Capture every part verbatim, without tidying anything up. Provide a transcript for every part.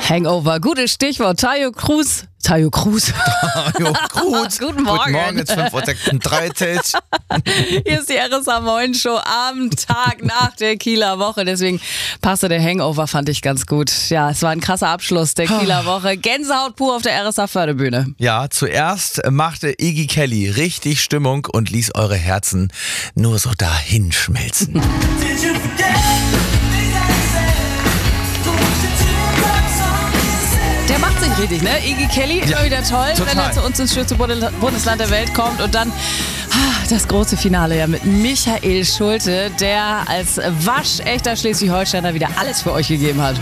Hangover, gutes Stichwort. Tayo Cruz. Tayo Cruz. Tayo Cruz. Guten Morgen. Guten Morgen, jetzt fünf Uhr sechsunddreißig. Hier ist die R S A Moin Show am Tag nach der Kieler Woche. Deswegen passte der Hangover, fand ich ganz gut. Ja, es war ein krasser Abschluss der Kieler Woche. Gänsehaut pur auf der R S A Förderbühne. Ja, zuerst machte Iggy Kelly richtig Stimmung und ließ eure Herzen nur so dahin schmelzen. Der macht sich richtig, ne? Iggy Kelly, immer Ja, wieder toll, total. wenn er zu uns ins schönste Bundesland der Welt kommt. Und dann ah, das große Finale ja mit Michael Schulte, der als waschechter Schleswig-Holsteiner wieder alles für euch gegeben hat.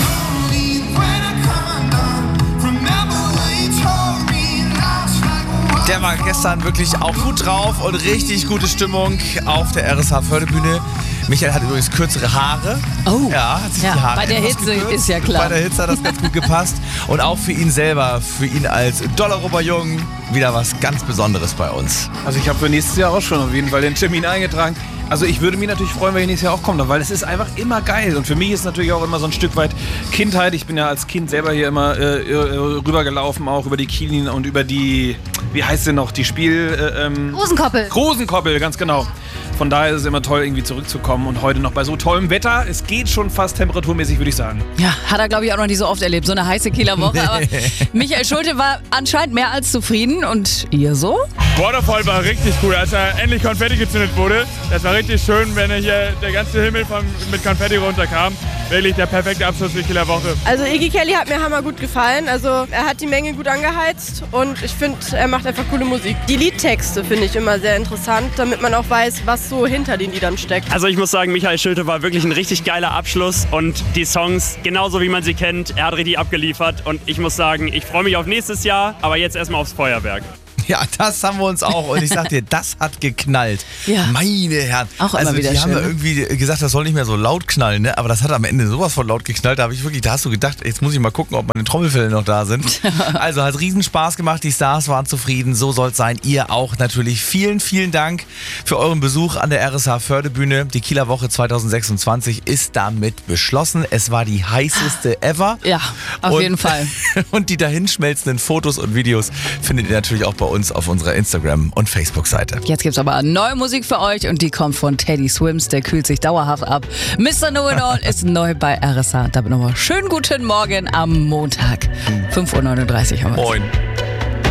Der war gestern wirklich auch gut drauf und richtig gute Stimmung auf der R S H-Förderbühne. Michael hat übrigens kürzere Haare. Oh. Ja, hat sich Ja, die Haare bei der etwas Hitze gekürzt. ist ja klar. Bei der Hitze hat das ganz gut gepasst. Und auch für ihn selber, für ihn als Dolleruber Jung, wieder was ganz Besonderes bei uns. Also ich habe für nächstes Jahr auch schon auf jeden Fall den Termin eingetragen. Also ich würde mich natürlich freuen, wenn ich nächstes Jahr auch komme, weil es ist einfach immer geil. Und für mich ist natürlich auch immer so ein Stück weit Kindheit. Ich bin ja als Kind selber hier immer äh, rübergelaufen, auch über die Kielin und über die, wie heißt sie noch, die Spiel... Äh, ähm, Rosenkoppel. Rosenkoppel, ganz genau. Von daher ist es immer toll, irgendwie zurückzukommen und heute noch bei so tollem Wetter. Es geht schon fast temperaturmäßig, würde ich sagen. Ja, hat er, glaube ich, auch noch nicht so oft erlebt, so eine heiße Kieler Woche. Aber Michael Schulte war anscheinend mehr als zufrieden. Und ihr so? Waterfall war richtig cool, als er endlich Konfetti gezündet wurde. Das war richtig schön, wenn hier der ganze Himmel von, mit Konfetti runterkam. Wirklich der perfekte Abschluss für Kieler Woche. Also Iggy Kelly hat mir hammergut gefallen. Also er hat die Menge gut angeheizt und ich finde, er macht einfach coole Musik. Die Liedtexte finde ich immer sehr interessant, damit man auch weiß, was so hinter den Liedern steckt. Also ich muss sagen, Michael Schulte war wirklich ein richtig geiler Abschluss und die Songs, genauso wie man sie kennt, er hat richtig abgeliefert und ich muss sagen, ich freue mich auf nächstes Jahr, aber jetzt erstmal aufs Feuerwerk. Ja, das haben wir uns auch. Und ich sag dir, das hat geknallt. Ja. Meine Herren. Auch immer also, wieder die haben schön, ja ne? irgendwie gesagt, das soll nicht mehr so laut knallen, ne? Aber das hat am Ende sowas von laut geknallt. Da habe ich wirklich, da hast du gedacht, jetzt muss ich mal gucken, ob meine Trommelfälle noch da sind. Also hat riesen Spaß gemacht. Die Stars waren zufrieden. So soll es sein. Ihr auch natürlich. Vielen, vielen Dank für euren Besuch an der R S H-Förderbühne. Die Kieler Woche zwanzig sechsundzwanzig ist damit beschlossen. Es war die heißeste ever. Ja, auf Und- jeden Fall. Und die dahinschmelzenden Fotos und Videos findet ihr natürlich auch bei uns auf unserer Instagram- und Facebook-Seite. Jetzt gibt's aber neue Musik für euch und die kommt von Teddy Swims. Der kühlt sich dauerhaft ab. Mister Know-it-all ist neu bei R S A. Damit nochmal schönen guten Morgen am Montag. fünf Uhr neununddreißig haben wir. Moin.